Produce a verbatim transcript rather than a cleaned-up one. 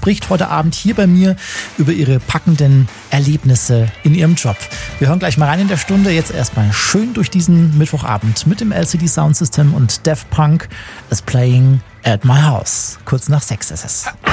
spricht heute Abend hier bei mir über ihre packenden Erlebnisse in ihrem Job. Wir hören gleich mal rein in der Stunde. Jetzt erstmal schön durch diesen Mittwochabend mit dem L C D Sound System und Daft Punk is Playing at My House. Kurz nach sechs ist es.